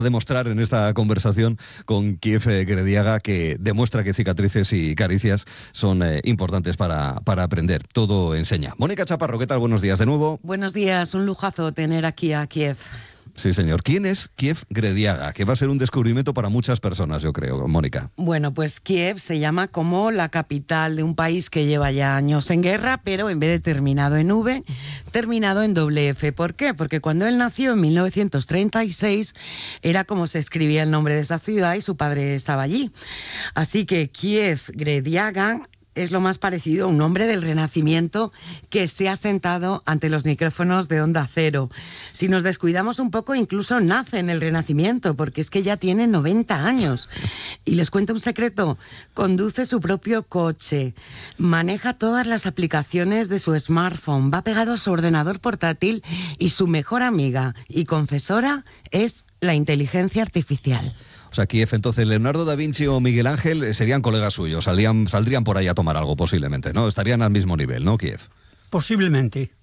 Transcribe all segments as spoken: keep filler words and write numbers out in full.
demostrar en esta conversación con Kiev Grediaga, que demuestra que cicatrices y caricias son eh, importantes para, para aprender. Todo enseña. Mónica Chaparro, ¿qué tal? Buenos días de nuevo. Buenos días, un lujazo tener aquí a Kiev. Sí, señor. ¿Quién es Kiev Grediaga? Que va a ser un descubrimiento para muchas personas, yo creo, Mónica. Bueno, pues Kiev se llama como la capital de un país que lleva ya años en guerra, pero en vez de terminado en V, terminado en doble F. ¿Por qué? Porque cuando él nació en mil novecientos treinta y seis era como se escribía el nombre de esa ciudad y su padre estaba allí. Así que Kiev Grediaga es lo más parecido a un hombre del Renacimiento que se ha sentado ante los micrófonos de Onda Cero. Si nos descuidamos un poco, incluso nace en el Renacimiento, porque es que ya tiene noventa años. Y les cuento un secreto, conduce su propio coche, maneja todas las aplicaciones de su smartphone, va pegado a su ordenador portátil y su mejor amiga y confesora es la inteligencia artificial. O sea, Kiev, entonces, Leonardo da Vinci o Miguel Ángel serían colegas suyos, saldrían, saldrían por ahí a tomar algo posiblemente, ¿no? Estarían al mismo nivel, ¿no, Kiev? Posiblemente.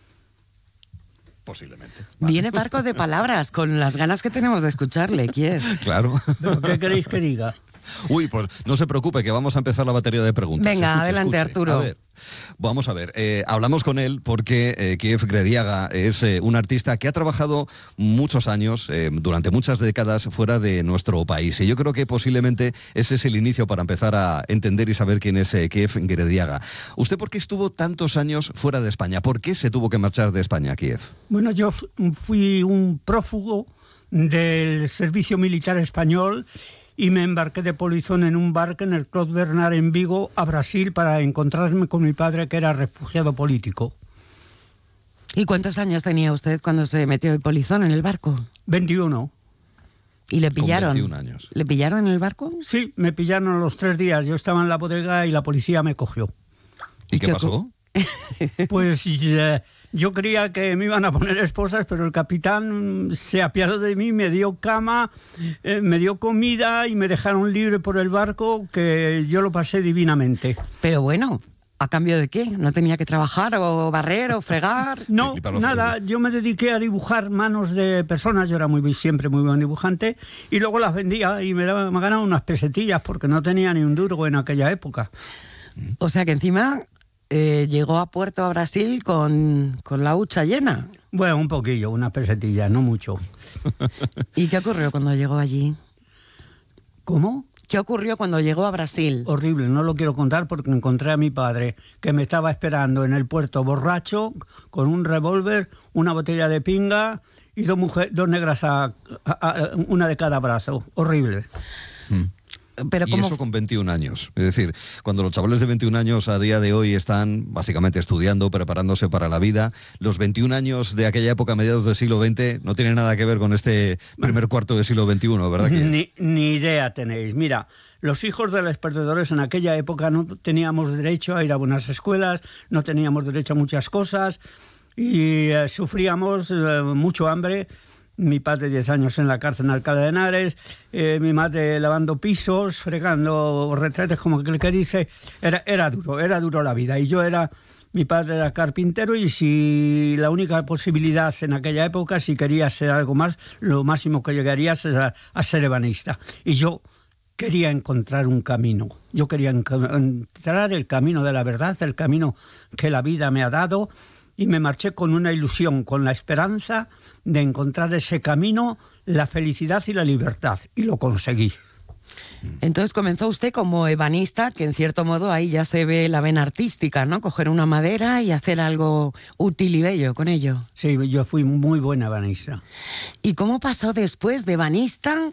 Posiblemente. Vale. Viene parco de palabras, con las ganas que tenemos de escucharle, Kiev. Claro. ¿Pero qué queréis que diga? Uy, pues no se preocupe, que vamos a empezar la batería de preguntas. Venga, escuche, adelante, escuche. Arturo. A ver, vamos a ver. Eh, hablamos con él porque eh, Kiev Grediaga es eh, un artista que ha trabajado muchos años, eh, durante muchas décadas, fuera de nuestro país. Y yo creo que posiblemente ese es el inicio para empezar a entender y saber quién es eh, Kiev Grediaga. ¿Usted por qué estuvo tantos años fuera de España? ¿Por qué se tuvo que marchar de España, Kiev? Bueno, yo fui un prófugo del servicio militar español y me embarqué de polizón en un barco en el Clos Bernard en Vigo, a Brasil, para encontrarme con mi padre, que era refugiado político. ¿Y cuántos años tenía usted cuando se metió de polizón en el barco? veintiuno. ¿Y le pillaron? Con veintiún años. ¿Le pillaron en el barco? Sí, me pillaron a los tres días. Yo estaba en la bodega y la policía me cogió. ¿Y, ¿Y qué, qué pasó? Pues eh, yo creía que me iban a poner esposas, pero el capitán se apiadó de mí, me dio cama, eh, me dio comida y me dejaron libre por el barco, que yo lo pasé divinamente. Pero bueno, ¿a cambio de qué? ¿No tenía que trabajar o barrer o fregar? No, nada, yo me dediqué a dibujar manos de personas, yo era muy siempre muy buen dibujante, y luego las vendía y me, daba, me ganaba unas pesetillas porque no tenía ni un duro en aquella época. O sea que encima eh, llegó a puerto, a Brasil, con, con la hucha llena. Bueno, un poquillo, unas pesetillas, no mucho. ¿Y qué ocurrió cuando llegó allí? ¿Cómo? ¿Qué ocurrió cuando llegó a Brasil? Horrible, no lo quiero contar porque encontré a mi padre, que me estaba esperando en el puerto borracho, con un revólver, una botella de pinga y dos, mujeres, dos negras, a, a, a, una de cada brazo. Horrible. Hmm. Pero y ¿cómo? Eso con veintiún años. Es decir, cuando los chavales de veintiún años a día de hoy están básicamente estudiando, preparándose para la vida, los veintiún años de aquella época, mediados del siglo veinte, no tienen nada que ver con este primer cuarto del siglo veintiuno, ¿verdad? Ni, ni idea tenéis. Mira, los hijos de los perdedores en aquella época no teníamos derecho a ir a buenas escuelas, no teníamos derecho a muchas cosas y eh, sufríamos eh, mucho hambre. Mi padre diez años en la cárcel en Alcalá de Henares, eh, mi madre lavando pisos, fregando retretes, como que, que dice, era, era duro, era duro la vida. Y yo era, mi padre era carpintero y si la única posibilidad en aquella época, si quería ser algo más, lo máximo que llegaría era a ser ebanista. Y yo quería encontrar un camino, yo quería encontrar el camino de la verdad, el camino que la vida me ha dado. Y me marché con una ilusión, con la esperanza de encontrar ese camino, la felicidad y la libertad. Y lo conseguí. Entonces comenzó usted como ebanista, que en cierto modo ahí ya se ve la vena artística, ¿no? Coger una madera y hacer algo útil y bello con ello. Sí, yo fui muy buena ebanista. ¿Y cómo pasó después de ebanista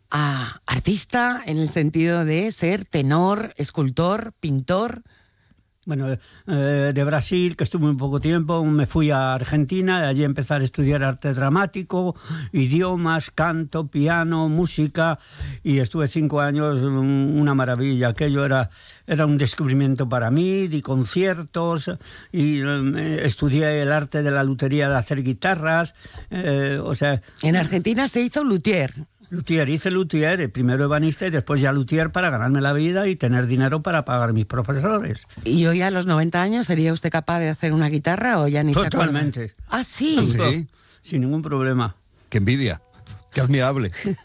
a artista, en el sentido de ser tenor, escultor, pintor? Bueno, eh, de Brasil, que estuve un poco tiempo, me fui a Argentina, allí empezar a estudiar arte dramático, idiomas, canto, piano, música, y estuve cinco años, una maravilla. Aquello era, era un descubrimiento para mí, di conciertos, y eh, estudié el arte de la lutería, de hacer guitarras, eh, o sea... En Argentina se hizo luthier. Luthier, hice luthier, primero ebanista y después ya luthier para ganarme la vida y tener dinero para pagar mis profesores. ¿Y hoy a los noventa años sería usted capaz de hacer una guitarra o ya ni se acuerda? Totalmente. ¿Ah, sí? ¿Sí? Sin ningún problema. ¡Qué envidia! Qué admirable.